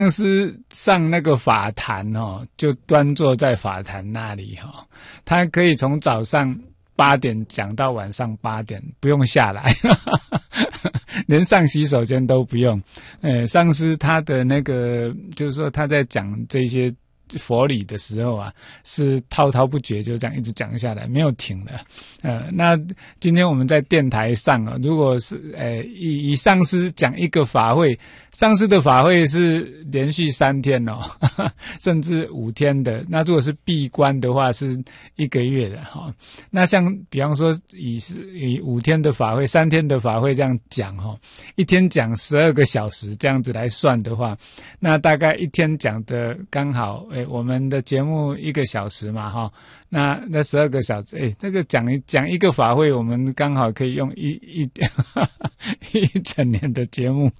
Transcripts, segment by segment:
上师上那个法坛哦，就端坐在法坛那里哈，他可以从早上8点讲到晚上8点，不用下来，连上洗手间都不用。上师他的那个就是说他在讲这些佛理的时候啊，是滔滔不绝，就这样一直讲下来，没有停的。那今天我们在电台上啊，如果是以上师讲一个法会，上师的法会是连续3天哦，甚至5天的。那如果是闭关的话，是1个月的哈。那像比方说以5天的法会、3天的法会这样讲哈，一天讲12个小时这样子来算的话，那大概一天讲的刚好我们的节目1个小时嘛哈，那12个小时，这个讲一个法会，我们刚好可以用一整年的节目。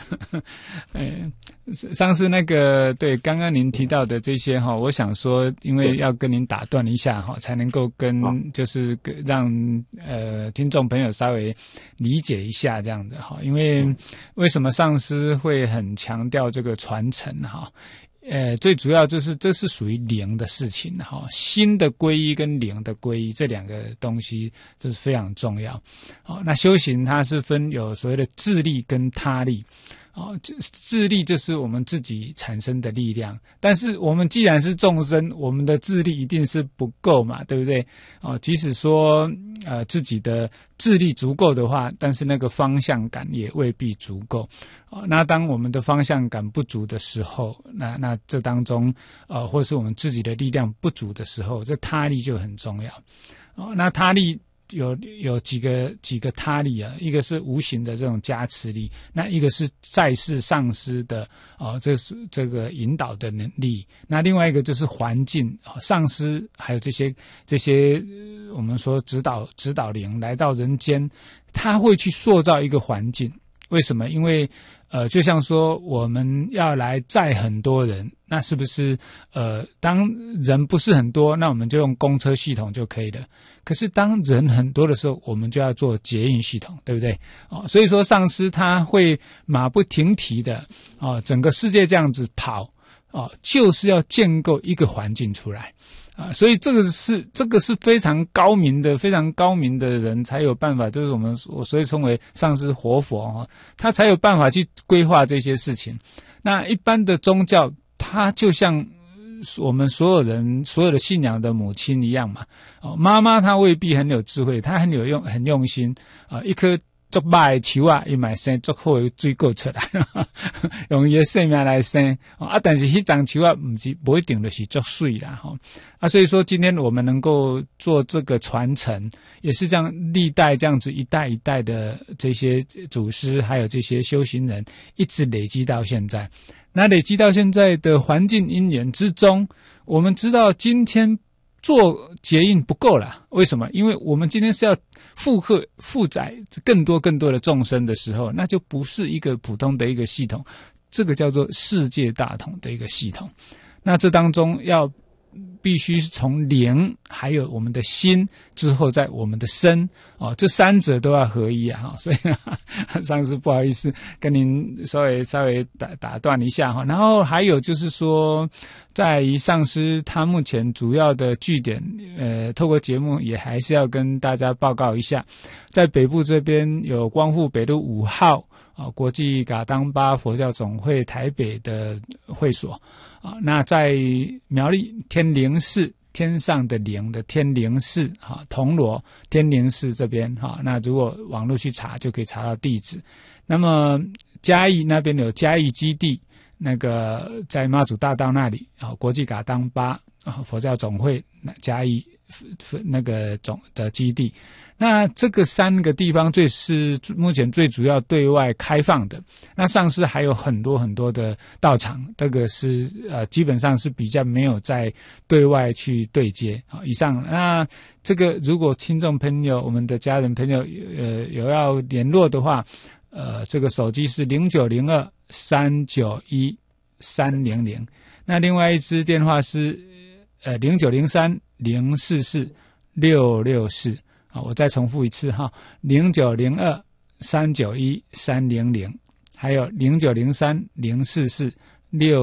上次那个对刚刚您提到的这些哈，我想说，因为要跟您打断一下哈，才能够就是让听众朋友稍微理解一下这样的哈，因为什么上师会很强调这个传承哈？最主要就是这是属于灵的事情哈，心的皈依跟灵的皈依这2个东西这是非常重要。那修行它是分有所谓的自力跟他力。自力就是我们自己产生的力量，但是我们既然是众生，我们的自力一定是不够嘛，对不对？即使说自己的智力足够的话，但是那个方向感也未必足够。那当我们的方向感不足的时候，那这当中或是我们自己的力量不足的时候，这他力就很重要。那他力有几个他力啊，一个是无形的这种加持力，那一个是在世上师的这个引导的能力，那另外一个就是环境上师还有这些我们说指导灵来到人间，他会去塑造一个环境。为什么？因为就像说我们要来载很多人，那是不是当人不是很多，那我们就用公车系统就可以了。可是当人很多的时候，我们就要做捷运系统，对不对？所以说上师他会马不停蹄的整个世界这样子跑就是要建构一个环境出来。所以这个是非常高明的人才有办法，就是我所以称为上师活佛他才有办法去规划这些事情。那一般的宗教，它就像我们所有的信仰的母亲一样嘛。妈妈她未必很有智慧，她很用心一颗足歹的树啊，伊嘛生足好的水果出来，用伊的生命来生但是迄丛树啊，不一定就是足水啦所以说今天我们能够做这个传承，也是这样历代这样子一代一代的这些祖师还有这些修行人一直累积到现在。那累积到现在的环境因缘之中，我们知道今天做捷运不够了，为什么？因为我们今天是要负载更多的众生的时候，那就不是一个普通的一个系统，这个叫做世界大同的一个系统。那这当中必须从灵还有我们的心之后在我们的身这3者都要合一所以上次不好意思跟您稍微打断一下然后还有就是说，在于上师他目前主要的据点透过节目也还是要跟大家报告一下，在北部这边有光复北路5号国际噶当巴佛教总会台北的会所那在苗栗天灵寺，天上的灵的天灵寺铜锣天灵寺这边那如果网络去查就可以查到地址。那么嘉义那边有嘉义基地，那个在妈祖大道那里国际噶当巴佛教总会嘉义那个总的基地。那这个3个地方是目前最主要对外开放的。那上师还有很多的道场，这个是基本上是比较没有在对外去对接以上。那这个如果听众朋友我们的家人朋友有要联络的话，这个手机是0902-391-300，那另外一支电话是0903-044-664。我再重复一次0902-391-300，还有0903-044-664。 6